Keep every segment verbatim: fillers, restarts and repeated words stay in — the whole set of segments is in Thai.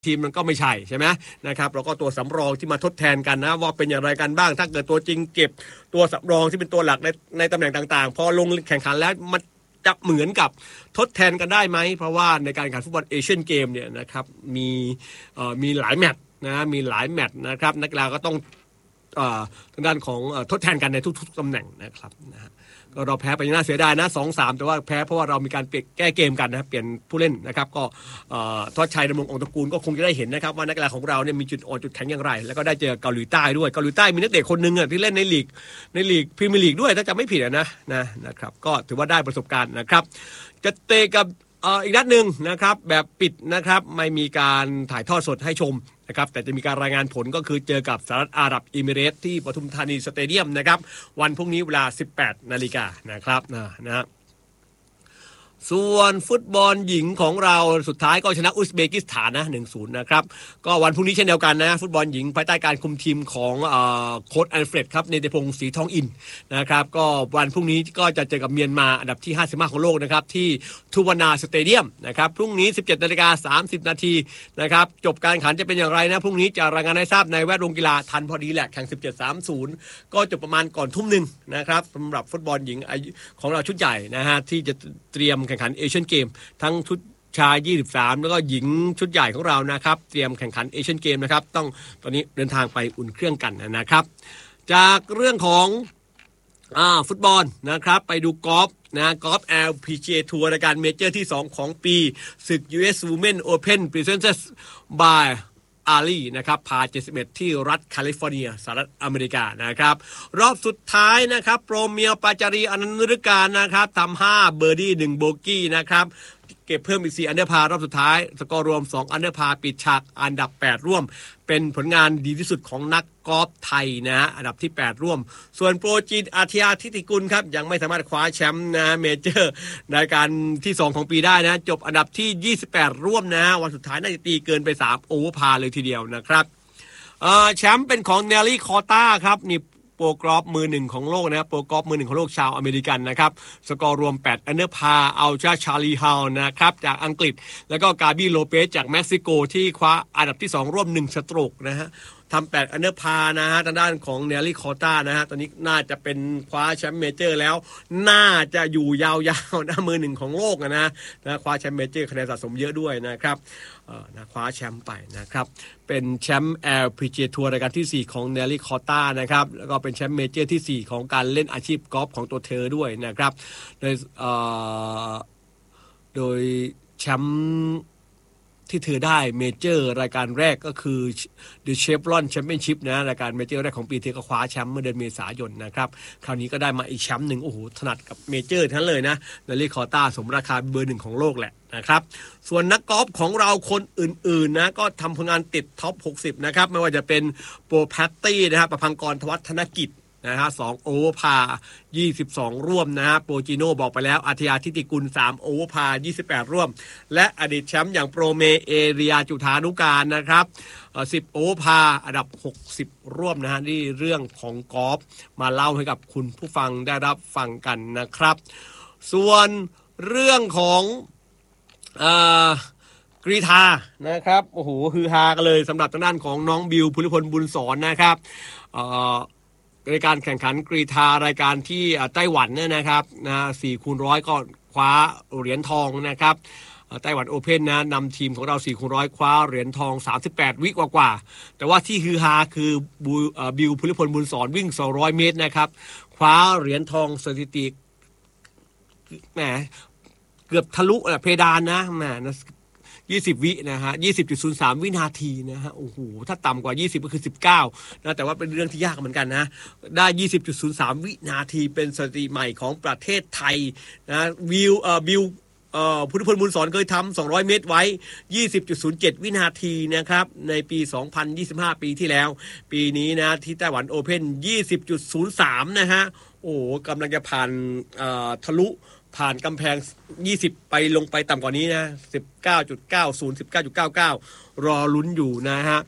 ทีมมันก็ไม่ใช่ใช่ไหมนะครับแล้วก็ตัวสำรองที่มาทดแทนกันนะว่าเป็นอย่างไรกันบ้างถ้าเกิดตัวจริงเก็บตัวสำรองที่เป็นตัวหลักในในตำแหน่งต่างๆพอลงแข่งขันแล้วมันจะเหมือนกับทดแทนกันได้ไหมเพราะว่าในการแข่งขันฟุตบอลเอเชียนเกมเนี่ยนะครับมีเอ่อมีหลายแมตช์นะมีหลายแมตช์นะครับนักกีฬาก็ต้องเอ่อทางด้านของเอ่อทดแทนกันในทุกๆตำแหน่งนะครับนะฮะก็เราแพ้ไปน่าเสียดายนะ สองสาม แต่ว่าแพ้เพราะว่าเรามีการเปลี่ยนแก้เกมกันนะเปลี่ยนผู้เล่นนะครับก็เอ่อทอดชัยดำรงองค์ตระกูลก็คงจะได้เห็นนะครับว่านักกีฬาของเราเนี่ยมีจุดอ่อนจุดแข็งอย่างไรแล้วก็ได้เจอเกาหลีใต้ด้วยเกาหลีใต้มีนักเตะคนนึงอ่ะที่เล่นในลีกในลีกพรีเมียร์ลีกด้วยถ้าจำไม่ผิดนะนะนะครับก็ถือว่าได้ประสบการณ์นะครับจะเตะกับเอ่ออีกนัดนึงนะครับแบบปิดนะครับไม่มีการถ่ายทอดสดให้ชมนะครับแต่จะมีการรายงานผลก็คือเจอกับสหรัฐอาหรับเอมิเรตส์ที่ปทุมธานีสเตเดียมนะครับวันพรุ่งนี้เวลา สิบแปดนาฬิกา นนะครับนะนะส่วนฟุตบอลหญิงของเราสุดท้ายก็ชนะอุซเบกิสถานนะ หนึ่งศูนย์ นะครับก็วันพรุ่งนี้เช่นเดียวกันนะฟุตบอลหญิงภายใต้การคุมทีมของเอ่อโค้ชอัลเฟรดครับเนติพงศ์ศรีทองอินนะครับก็วันพรุ่งนี้ก็จะเจอกับเมียนมาอันดับที่ห้าสิบห้าของโลกนะครับที่ทูวานาสเตเดียมนะครับพรุ่งนี้ สิบเจ็ดนาฬิกาสามสิบนาทีนะครับจบการแข่งขันจะเป็นอย่างไรนะพรุ่งนี้จะรายงานให้ทราบในแวดวงกีฬาทันพอดีแหละแข่ง สิบเจ็ดสามสิบ ก็จบประมาณก่อนทุ่มนึงนะครับสำหรับฟุตบอลหญิงของเราชุดใหญ่นะฮะที่จะเตรียมแข่งขันเอเชียนเกมทั้งชุดชายยี่สิบสามแล้วก็หญิงชุดใหญ่ของเรานะครับเตรียมแข่งขันเอเชียนเกมนะครับต้องตอนนี้เดินทางไปอุ่นเครื่องกันนะครับจากเรื่องของอ่าฟุตบอลนะครับไปดูกอล์ฟนะกอล์ฟ แอล พี จี เอ ทัวร์รายการเมเจอร์ที่สองของปีศึก ยู เอส Women Open Presented byอาลีนะครับพาเจ็ดสิบเอ็ดที่รัฐแคลิฟอร์เนียสหรัฐอเมริกานะครับรอบสุดท้ายนะครับโปรเมียปาจารีอนันต์ฤการนะครับทำห้าเบอร์ดี้หนึ่งโบกี้นะครับเก็บเพิ่มอีกสี่อันเดอร์พารอบสุดท้ายสกอร์รวมสองอันเดอร์พาปิดฉากอันดับแปดร่วมเป็นผลงานดีที่สุดของนักกอล์ฟไทยนะฮะอันดับที่แปดร่วมส่วนโปรจีนอาทิยาทิติกุลครับยังไม่สามารถคว้าแชมป์นะเมเจอร์ในการที่สองของปีได้นะจบอันดับที่ยี่สิบแปดร่วมนะวันสุดท้ายน่าจะตีเกินไปสามโอเวอร์พาเลยทีเดียวนะครับเอ่อแชมป์เป็นของเนลลี่คอต้าครับนี่โปรกอล์ฟมือหนึ่งของโลกนะโปรกอล์ฟมือหนึ่งของโลกชาวอเมริกันนะครับสกอร์รวมแปดอันเดอร์พาเอาชาชาลีฮาวนะครับจากอังกฤษแล้วก็กาบี้โลเปสจากเม็กซิโกที่คว้าอันดับที่สองร่วมหนึ่งสโตรกนะฮะทำแปดอันเดอร์พานะฮะทางด้านของเนลลี่คอต้านะฮะตอนนี้น่าจะเป็นคว้าแชมป์เมเจอร์แล้วน่าจะอยู่ยาวๆนะมือหนึ่งของโลกนะนะคว้าแชมป์เมเจอร์คะแนนสะสมเยอะด้วยนะครับเอ่อนะคว้าแชมป์ไปนะครับเป็นแชมป์ แอล พี จี เอ ทัวร์รายการที่สี่ของเนลลี่คอต้านะครับแล้วก็เป็นแชมป์เมเจอร์ที่สี่ของการเล่นอาชีพกอล์ฟของตัวเธอด้วยนะครับโดยเอ่อโดยแชมป์ที่เธอได้เมเจอร์รายการแรกก็คือ The Chevron Championship นะรายการเมเจอร์แรกของปีเธอก็คว้าแชมป์เมื่อเดือนเมษายนนะครับคราวนี้ก็ได้มาอีกแชมป์หนึ่งโอ้โหถนัดกับเมเจอร์ทั้งเลยนะเนลลี่คอต้าสมราคาเบอร์หนึ่งของโลกแหละนะครับส่วนนักกอล์ฟของเราคนอื่นๆนะก็ทำผลงานติดท็อปหกสิบนะครับไม่ว่าจะเป็นโปรแพตตี้นะครับประพังกรธวัฒนกิจนะฮะสองโอเวอร์พายี่สิบสองร่วมนะฮะโปรจิโน่บอกไปแล้วอาทิยาทิติกุลสามโอเวอร์พายี่สิบแปดร่วมและอดีตแชมป์อย่างโปรเมเอเรียจุธานุการนะครับเอ่อสิบโอเวอร์พาอันดับหกสิบร่วมนะฮะนี่เรื่องของกอล์ฟมาเล่าให้กับคุณผู้ฟังได้รับฟังกันนะครับส่วนเรื่องของเอ่อกรีฑานะครับโอ้โหฮือฮากันเลยสำหรับทางด้านของน้องบิวภูริพลบุญสอนนะครับเอ่อในการแข่งขันกรีฑารายการที่ไต้หวันเนี่ยนะครับนะสี่คูณร้อยก็คว้าเหรียญทองนะครับไต้หวันโอเพ่นนะนำทีมของเราสี่คูณร้อยคว้าเหรียญทองสามสิบแปดวิกว่าๆแต่ว่าที่ฮือฮาคือบิวภูริพลบุญสอนวิ่งสองร้อยเมตรนะครับคว้าเหรียญทองสถิติแหมเกือบทะลุเพดานนะแหมยี่สิบวินะฮะ ยี่สิบจุดศูนย์สาม วินาทีนะฮะโอ้โหถ้าต่ำกว่ายี่สิบก็คือสิบเก้านะแต่ว่าเป็นเรื่องที่ยากเหมือนกันนะได้ ยี่สิบจุดศูนย์สาม วินาทีเป็นสถิติใหม่ของประเทศไทยนะวิวเอ่อบิวเอ่อพุทธพลบุญสอนเคยทำสองร้อยเมตรไว้ ยี่สิบจุดศูนย์เจ็ด วินาทีนะครับในปีสองพันยี่สิบห้าปีที่แล้วปีนี้นะที่ไต้หวันโอเพ่น ยี่สิบจุดศูนย์สาม นะฮะโอ้กำลังจะผ่านเอ่อทะลุผ่านกำแพงยี่สิบไปลงไปต่ำกว่านี้นะ สิบเก้าจุดเก้าศูนย์ สิบเก้าจุดเก้าเก้า รอลุ้นอยู่นะฮะ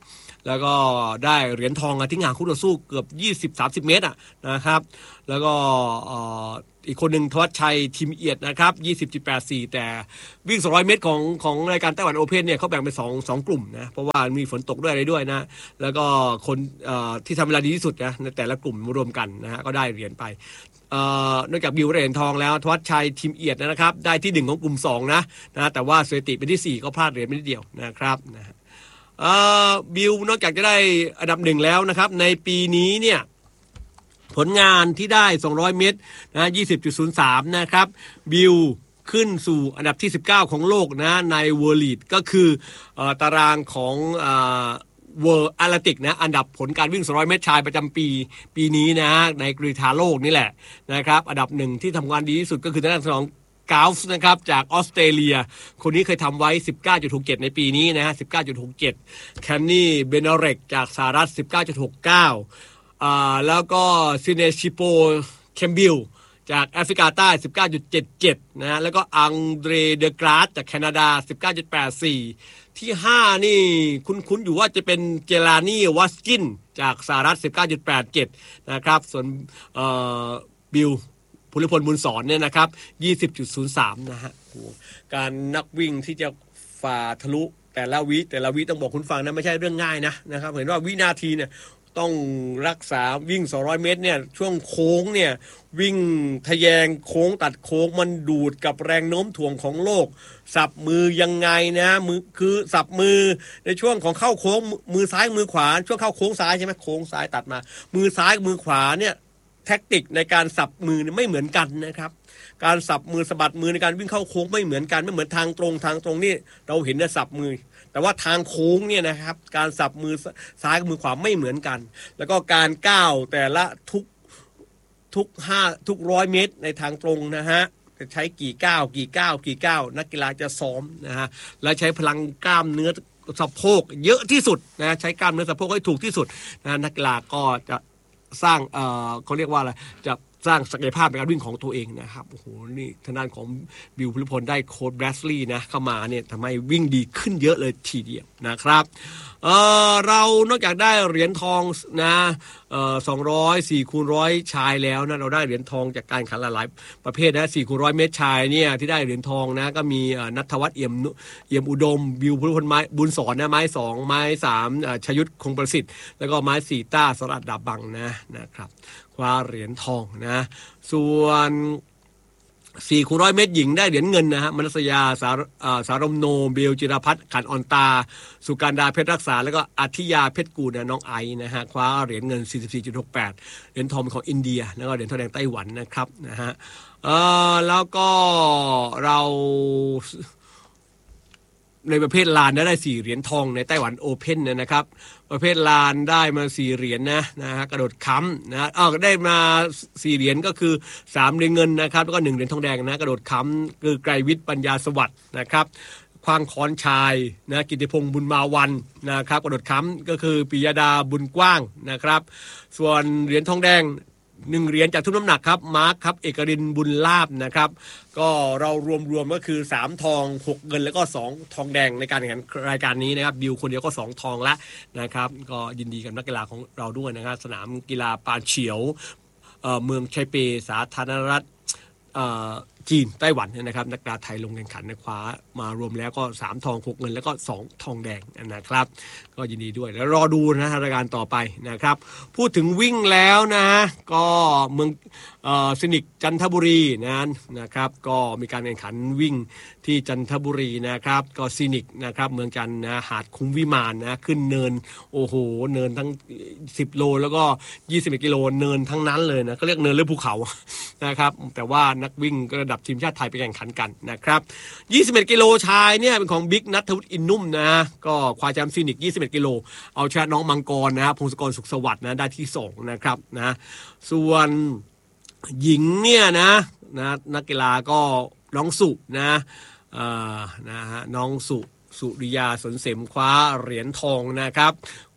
แล้วก็ได้เหรียญทองที่ห่างคู่ต่อสู้เกือบ ยี่สิบถึงสามสิบ เมตรอ่ะนะครับแล้วก็อีกคนหนึ่งธวัชชัยทิมเอียดนะครับ ยี่สิบจุดแปดสี่ แต่วิ่งสองร้อยเมตรของของรายการไต้หวันโอเพ่นเนี่ยเขาแบ่งเป็น2 2กลุ่มนะเพราะว่ามีฝนตกด้วยอะไรด้วยนะแล้วก็คนที่ทำเวลาดีที่สุดนะในแต่ละกลุ่มรวมกันนะฮะก็ได้เหรียญไปนอกจากบิวเหรียญทองแล้วธวัชชัยทิมเอียดนะครับได้ที่หนึ่งของกลุ่มสองนะนะแต่ว่าสถิติเป็นที่สี่ก็พลาดเหรียญไม่นิดเดียวนะครับนะบิวนอกจากจะได้อันดับหนึ่งแล้วนะครับในปีนี้เนี่ยผลงานที่ได้สองร้อยเมตรนะ ยี่สิบจุดศูนย์สาม นะครับบิวขึ้นสู่อันดับที่สิบเก้าของโลกนะใน World Lead ก็คือตารางของWorld Athletics นะอันดับผลการวิ่งสองร้อยเมตรชายประจำปีปีนี้นะในกรีฑาโลกนี่แหละนะครับอันดับหนึ่งที่ทำงานดีที่สุดก็คือทางด้านของกาลฟ์นะครับจากออสเตรเลียคนนี้เคยทำไว้ สิบเก้าจุดหกเจ็ด ในปีนี้นะฮะ สิบเก้าจุดหกเจ็ด แคนนี่เบนเรกจากสหรัฐ สิบเก้าจุดหกเก้า อ่าแล้วก็ซินเนชิโปเคมบิลจากแอฟริกาใต้ สิบเก้าจุดเจ็ดเจ็ด นะแล้วก็อังเดรเดกราสจากแคนาดา สิบเก้าจุดแปดสี่ ที่ห้านี่คุ้นๆอยู่ว่าจะเป็นเจลานีวัสกินจากสหรัฐ สิบเก้าจุดแปดเจ็ด นะครับส่วนเอ่อบิลภูริพลบุญสอนเนี่ยนะครับ ยี่สิบจุดศูนย์สาม นะฮะการนักวิ่งที่จะฝ่าทะลุแต่ละวิแต่ละวิต้องบอกคุณฟังนะไม่ใช่เรื่องง่ายนะนะครับเห็นว่าวินาทีเนี่ยต้องรักษาวิ่งสองร้อยเมตรเนี่ยช่วงโค้งเนี่ยวิ่งทะแยงโค้งตัดโค้งมันดูดกับแรงโน้มถ่วงของโลกสับมือยังไงนะมือคือสับมือในช่วงของเข้าโค้งมือซ้ายมือขวาช่วงเข้าโค้งซ้ายใช่ไหมโค้งซ้ายตัดมามือซ้ายมือขวาเนี่ยแท็กติกในการสับมือไม่เหมือนกันนะครับการสับมือสะบัดมือในการวิ่งเข้าโค้งไม่เหมือนกันไม่เหมือนทางตรงทางตรงนี่เราเห็นเนี่ยสับมือแต่ว่าทางโค้งเนี่ยนะครับการสับมือซ้ายกับมือขวาไม่เหมือนกันแล้วก็การก้าวแต่ละทุกทุกห้าทุกร้อยเมตรในทางตรงนะฮะจะใช้กี่ก้าวกี่ก้าวกี่ก้าวนักกีฬาจะซ้อมนะฮะและใช้พลังกล้ามเนื้อสะโพกเยอะที่สุดนะใช้กล้ามเนื้อสะโพกให้ถูกที่สุดนะนักกีฬาก็จะสร้างเอ่อเขาเรียกว่าอะไรจะสร้างศักยภาพในการวิ่งของตัวเองนะครับโอ้โหนี่ทางด้านของบิวภูริพลได้โค้ชแบรสลีย์นะเข้ามาเนี่ยทำให้วิ่งดีขึ้นเยอะเลยทีเดียวนะครับเอ่อเรานอกจากได้เหรียญทองนะเอ่อสองร้อยสี่คูณร้อยชายแล้วนะเราได้เหรียญทองจากการแข่งขันหลายๆประเภทนะสี่คูณร้อยเมตรชายเนี่ยที่ได้เหรียญทองนะก็มีณัฐวัฒน์เอี่ยมเอี่ยมอุดมบิวภูริพลไม้บุญสอนนะไม้สองไม้สามชยุทธคงประสิทธิ์แล้วก็ไม้สี่ต้าสรัตดาบังนะนะครับคว้าเหรียญทองนะส่วนสี่คูณร้อยเมตรหญิงได้เหรียญเงินนะฮะมนัสยาสารสารมโนเบลจิรพัฒน์ขันอ่อนตาสุการดาเพชรรักษาแล้วก็อธิยาเพชรกูลนะน้องไอนะฮะคว้าเหรียญเงิน สี่สิบสี่จุดหกแปด เหรียญทองของอินเดียแล้วก็เหรียญทองแดงไต้หวันนะครับนะฮะเอ่อแล้วก็เราในประเภทลานได้สี่เหรียญทองในไต้หวันโอเพ่นเนี่ยนะครับประเภทลานได้มาสี่เหรียญนะนะฮะกระโดดค้ำนะอ้าวได้มาสี่เหรียญก็คือสามเหรียญเงินนะครับแล้วก็หนึ่งเหรียญทองแดงนะกระโดดค้ำคือไกรวิทย์ปัญญาสวัสดิ์นะครับคว้างค้อนชายนะกิติพงษ์บุญมาวันนะครับกระโดดค้ำก็คือปิยดาบุญกว้างนะครับส่วนเหรียญทองแดงหนึ่งเหรียญจากทุกน้ำหนักครับมาร์คครับเอกรินบุญลาภนะครับก็เรารวมๆก็คือสามทองหกเงินแล้วก็สองทองแดงในการแข่งขันรายการนี้นะครับบิวคนเดียวก็สองทองละนะครับก็ยินดีกับนักกีฬาของเราด้วยนะครับสนามกีฬาปานเฉียวเอ่อเมืองไชเปสาธารณรัฐเอ่อจีนไต้หวันนะครับนักกีฬาไทยลงแข่งขันในคว้ามารวมแล้วก็สามทองหกเงินแล้วก็สองทองแดงนะครับก็ยินดีด้วยแล้วรอดูนะรายการต่อไปนะครับพูดถึงวิ่งแล้วนะก็เมืองเอ่อซินิกจันทบุรีนะนะครับก็มีการแข่งขันวิ่งที่จันทบุรีนะครับก็ซินิกนะครับเมืองจันทร์นะหาดคุ้มวิมานนะขึ้นเนินโอ้โหเนินทั้งสิบโลแล้วก็ยี่สิบกิโลเนินทั้งนั้นเลยนะก็เรียกเนินหรือภูเขานะครับแต่ว่านักวิ่งระดับทีมชาติไทยไปแข่งขันกันนะครับยี่สิบเอ็ดกิโลชายเนี่ยเป็นของบิ๊กณัฐวุฒิอินนุ่มนะก็คว้าแชมป์ซินิกยี่สิบเอ็ดกิโลเอาชนะน้องมังกรนะพงศกรสุขสวัสดิ์นะได้ที่สองนะครับนะส่วนหญิงเนี่ยนะนะนักกีฬาก็น้องสุนะอ่านะฮะน้องสุสุริยาสนเสมคว้าเหรียญทองนะครับ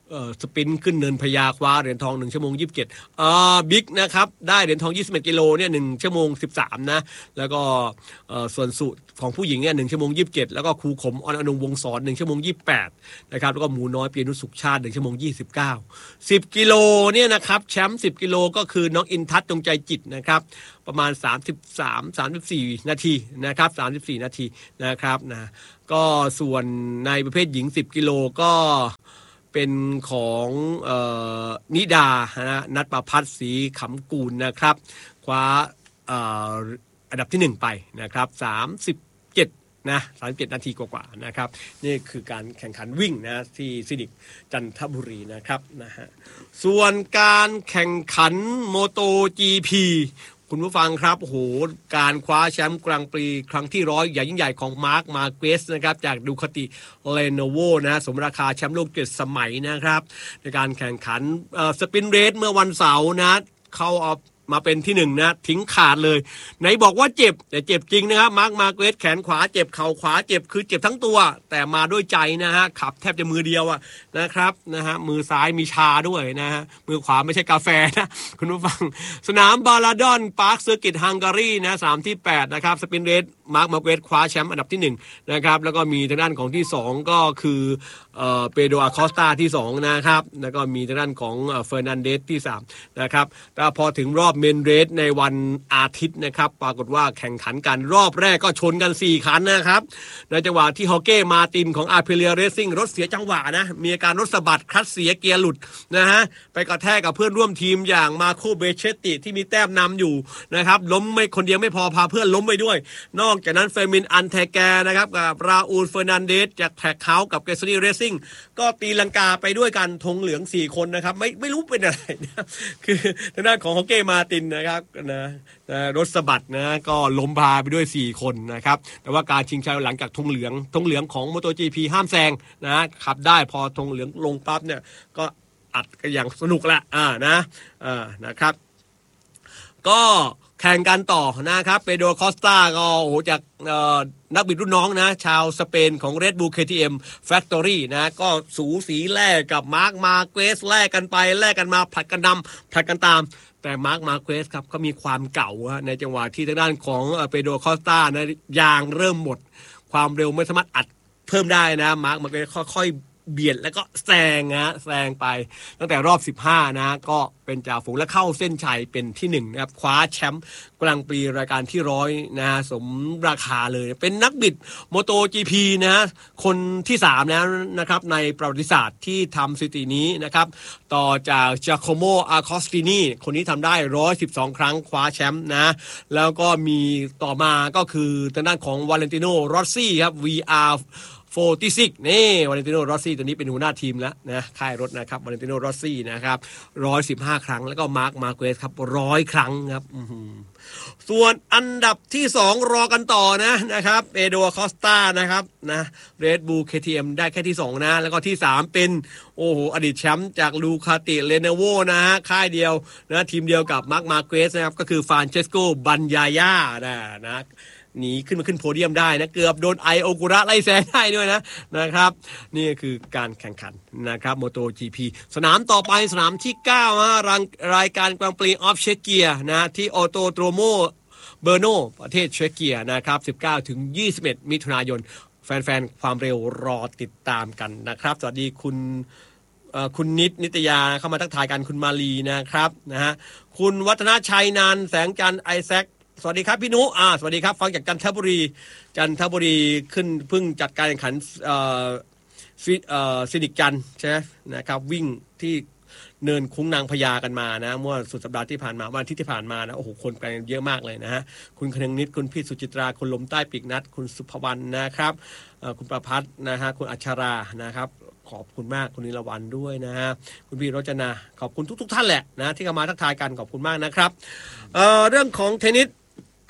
เอ่อสปรินต์ขึ้นเนินพญาคว้าเหรียญทองหนึ่งชั่วโมงยี่สิบเจ็ดอ่าบิ๊กนะครับได้เหรียญทองยี่สิบเอ็ดกิโลเนี่ยหนึ่งชั่วโมงสิบสามนะแล้วก็เอ่อส่วนสุดของผู้หญิงเนี่ยหนึ่งชั่วโมงยี่สิบเจ็ดแล้วก็ครูขมออนอนงวงศรหนึ่งชั่วโมงยี่สิบแปดนะครับแล้วก็หมูน้อยเปียนุสุขชาติหนึ่งชั่วโมงยี่สิบเก้าสิบกิโลเนี่ยนะครับแชมป์สิบกิโลก็คือน้องอินทัศน์จงใจจิตนะครับประมาณสามสิบสาม สามสิบสี่นาทีนะครับสามสิบสี่นาทีนะครับนะก็ส่วนในประเภทหญิงสิบกิโลก็เป็นของเอ่อนิดานะนัทประภัสศรีขำกูลนะครับคว้าเอ่ออันดับที่หนึ่งไปนะครับสามสิบเจ็ดนะสามสิบเจ็ดนาทีกว่าๆนะครับนี่คือการแข่งขันวิ่งนะที่ซินิกจันทบุรีนะครับนะฮะส่วนการแข่งขันโมโต จี พี คุณผู้ฟังครับโอ้โหการคว้าแชมป์กลางปีครั้งที่ร้อยใหญ่ยิ่งใหญ่ของมาร์คมาเกรสนะครับจากดูคาติเลโนโวนะสมราคาแชมป์โลกเจ็ดสมัยนะครับในการแข่งขันสปรินต์เรสเมื่อวันเสาร์นะเข้าเอามาเป็นที่หนึ่งนะทิ้งขาดเลยไหนบอกว่าเจ็บแต่เจ็บจริงนะครับมาร์คมาเกรสแขนขวาเจ็บเข่าขวาเจ็บคือเจ็บทั้งตัวแต่มาด้วยใจนะฮะขับแทบจะมือเดียวอะนะครับนะฮะมือซ้ายมีชาด้วยนะฮะมือขวาไม่ใช่กาแฟนะคุณผู้ฟังสนามบาลาดอนพาร์คเซอร์กิตฮังการีนะสามที่แปดนะครับสปรินต์เรสมาร์คมาเกรสคว้าแชมป์อันดับที่หนึ่งนะครับแล้วก็มีทางด้านของที่สองก็คือเอ่อเปโดรอาคอสตาที่สองนะครับแล้วก็มีทางด้านของเฟอร์นันเดสที่สามนะครับแต่พอถึงรอบเมนเรสในวันอาทิตย์นะครับปรากฏว่าแข่งขันกันรอบแรกก็ชนกันสี่คันนะครับในจังหวะที่ฮอเก้มาตินของอาร์เพเลียเรซซิ่งรถเสียจังหวะนะมีอาการรถสะบัดคลัตช์เสียเกียร์หลุดนะฮะไปกระแทกกับเพื่อนร่วมทีมอย่างมาโคเบเชติที่มีแต้มนำอยู่นะครับล้มไม่คนเดียวไม่พอพาเพื่อนล้มไปด้วยนอกจากนั้นเฟมินอันเทแกนะครับกับราอูลเฟอร์นันเดสจากแท็กเฮาส์กับเกสซี่เรซซิ่งก็ตีลังกาไปด้วยกันธงเหลืองสี่คนนะครับไม่ไม่รู้เป็นอะไรนะคือทางด้านของฮอเก้มาตินนะครับนะรถสะบัดนะก็ล้มพาไปด้วยสี่คนนะครับแต่ว่าการชิงชัยหลังจากธงเหลืองธงเหลืองของ โมโต จี พี ห้ามแซงนะขับได้พอธงเหลืองลงปั๊บเนี่ยก็อัดกันอย่างสนุกละอ่านะอ่านะครับก็แข่งกันต่อนะครับเปโดรคอสตาก็โอ้โหจากนักบิดรุ่นน้องนะชาวสเปนของ Red Bull เค ที เอ็ม Factory นะก็สูสีแลกกับมาร์คมาเกรสแลกกันไปแลกกันมาผลัดกันนำผลัดกันตามแต่มาร์คมาเกรสครับก็มีความเก่าในจังหวะที่ทางด้านของเปโดรคอสตานะยางเริ่มหมดความเร็วไม่สามารถอัดเพิ่มได้นะมาร์คมาเกรสค่อยๆเบียดแล้วก็แซงนะแซงไปตั้งแต่รอบสิบห้านะก็เป็นจ่าฝูงและเข้าเส้นชัยเป็นที่หนึ่งนะครับคว้าแชมป์กลางปีรายการที่ร้อยนะสมราคาเลยเป็นนักบิดโมโต จี พี นะคนที่สามแล้วนะครับในประวัติศาสตร์ที่ทำสถิตินี้นะครับต่อจากจาโคโมอาคอสตินีคนนี้ทำได้หนึ่งร้อยสิบสองครั้งคว้าแชมป์นะแล้วก็มีต่อมาก็คือทางด้านของวาเลนติโนรอสซี่ครับ วี อาร์โฟร์ตี้ซิกนี่วาเลนติโนรอสซี่ตัวนี้เป็นหัวหน้าทีมแล้วนะค่ายรถนะครับวาเลนติโนรอสซี่นะครับหนึ่งร้อยสิบห้าครั้งแล้วก็มาร์คมาเกรสครับหนึ่งร้อยครั้งครับส่วนอันดับที่สองรอกันต่อนะนะครับเปโดรคอสตานะครับนะ Red Bull เค ที เอ็ม ได้แค่ที่สองนะแล้วก็ที่สามเป็นโอ้โหอดีตแชมป์จากลูคาติเลเนโวนะฮะค่ายเดียวนะทีมเดียวกับมาร์คมาเกรสนะครับก็คือฟรานเชสโกบันยาย่านะนะหนีขึ้นมาขึ้นโพเดียมได้นะเกือบโดนไอโอกุระไล่แซงได้ด้วยนะนะครับนี่คือการแข่งขันนะครับโมโต จี พี สนามต่อไปสนามที่เก้าฮะรายการกลางปีออฟเชเกียนะที่ออโตโตรโมเบอร์โนประเทศเชเกียนะครับสิบเก้าถึงยี่สิบเอ็ดมิถุนายนแฟนๆความเร็วรอติดตามกันนะครับสวัสดีคุณคุณนิตนิตยาเข้ามาทักทายกันคุณมาลีนะครับนะฮะคุณวัฒนชัยนันแสงจันทร์ไอแซคสวัสดีครับพี่นุอ่าสวัสดีครับฟังจากจันทบุรีจันทบุรีขึ้นเพิ่งจัดการแข่งขันเอ่อเอ่อซินิกจันใช่ไหมนะครับวิ่งที่เนินคุ้งนางพญากันมานะเมื่อสุดสัปดาห์ที่ผ่านมาวันอาทิตย์ที่ผ่านมานะโอ้โหคนไปเยอะมากเลยนะฮะคุณคนึงนิดคุณพี่สุจิตราคุณลมใต้ปีกนัดคุณสุภวรรณนะครับคุณประภัสนะฮะคุณอัชรานะครับขอบคุณมากคุณนิรวันด้วยนะฮะคุณพี่รจนาขอบคุณทุกๆท่านแหละนะที่เข้ามาทักทายกันขอบคุณมากนะครับ เอ่อ เรื่องของเทนนิส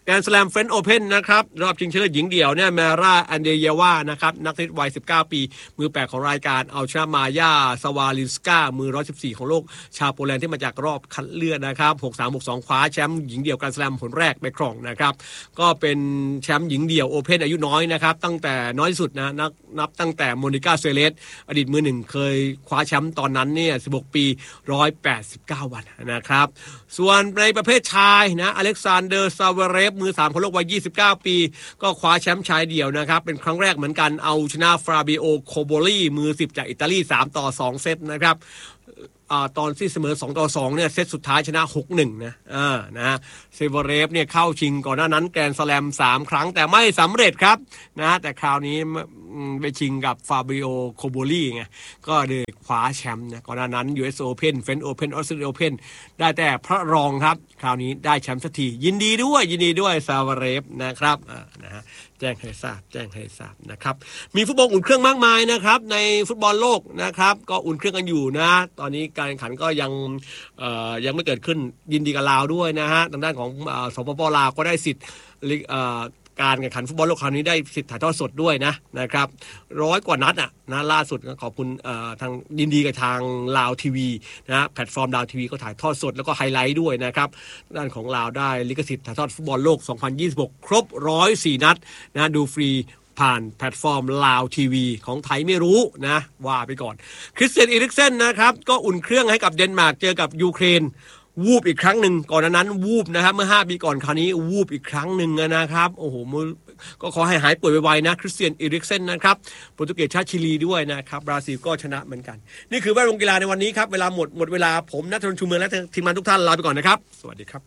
แกรนด์สแลมเฟรนช์โอเพ่นนะครับรอบชิงชนะเลิศหญิงเดี่ยวเนี่ยแมร่าอันเดเยวานะครับนักเทนนิสวัยสิบเก้าปีมือแปดของรายการเอาชนะมายาสวาลินสกามือหนึ่งร้อยสิบสี่ของโลกชาวโปแลนด์ที่มาจากรอบคัดเลือกนะครับหกสาม หกสองคว้าแชมป์หญิงเดี่ยวแกรนด์สแลมผลแรกไปครองนะครับก็เป็นแชมป์หญิงเดี่ยวโอเพ่นอายุน้อยนะครับตั้งแต่น้อยที่สุดนะนับนับตั้งแต่โมนิก้าเซเลสอดีตมือหนึ่งเคยคว้าแชมป์ตอนนั้นเนี่ยสิบหกปีหนึ่งร้อยแปดสิบเก้าวันนะครับส่วนในประเภทชายนะอเล็กซานเดอร์ซาเวเรฟมือสามของโลกวัยยี่สิบเก้าปีก็คว้าแชมป์ชายเดี่ยวนะครับเป็นครั้งแรกเหมือนกันเอาชนะฟราบิโอโคโบลีมือสิบจากอิตาลีสามต่อสองเซตนะครับอ่าตอนที่เสมอสองต่อสองเนี่ยเซตสุดท้ายชนะ หกหนึ่ง นะอ่านะเซเวเรฟเนี่ยเข้าชิงก่อนหน้านั้นแกรนด์สแลมสามครั้งแต่ไม่สำเร็จครับนะแต่คราวนี้ไปชิงกับฟาบิโอโคโบลีไงก็เลยคว้าแชมป์นะก่อนหน้านั้น ยู เอส Open French Open Australian Open ได้แต่พระรองครับคราวนี้ได้แชมป์สักทียินดีด้วยยินดีด้วยซาเวเรฟนะครับอ่านะฮะแจ้งให้ทราบแจ้งให้ทราบนะครับมีฟุตบอลอุ่นเครื่องมากมายนะครับในฟุตบอลโลกนะครับก็อุ่นเครื่องกันอยู่นะตอนนี้การแข่งขันก็ยังเอ่อยังไม่เกิดขึ้นยินดีกับลาวด้วยนะฮะทางด้านของสปป.ลาวก็ได้สิทธิ์การแข่งขันฟุตบอลโลกคราวนี้ได้สิทธิ์ถ่ายทอดสดด้วยนะนะครับร้อยกว่านัดอ่ะนะล่าสุดขอบคุณทางยินดีกับทางลาวทีวีนะแพลตฟอร์มลาวทีวีก็ถ่ายทอดสดแล้วก็ไฮไลท์ด้วยนะครับด้านของลาวได้ลิขสิทธิ์ถ่ายทอดฟุตบอลโลกสองพันยี่สิบหกครบหนึ่งร้อยสี่นัดนะดูฟรีผ่านแพลตฟอร์มลาวทีวีของไทยไม่รู้นะว่าไปก่อนคริสเตียนอีริกเซนนะครับก็อุ่นเครื่องให้กับเดนมาร์กเจอกับยูเครนวูบอีกครั้งหนึ่งก่อนนั้นวูบนะครับเมื่อห้าปีก่อนคราวนี้วูบอีกครั้งหนึ่งนะครับโอ้โหก็ขอให้หายป่วยไวๆนะคริสเตียนอีริกเซนนะครับโปรตุเกสชาติชิลีด้วยนะครับบราซิลก็ชนะเหมือนกันนี่คือแวดวงกีฬาในวันนี้ครับเวลาหมดหมดเวลาผมณัฐนนท์ชูเมืองและทีมงานทุกท่านลาไปก่อนนะครับสวัสดีครับ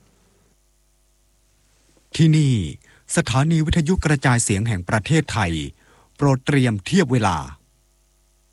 ที่นี่สถานีวิทยุกระจายเสียงแห่งประเทศไทยโปรดเตรียมเทียบเวลา